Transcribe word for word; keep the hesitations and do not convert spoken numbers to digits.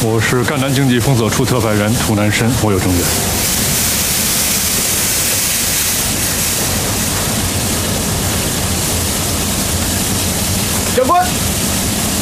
我是赣南经济封锁处特派员涂南申，我有证据。 长官。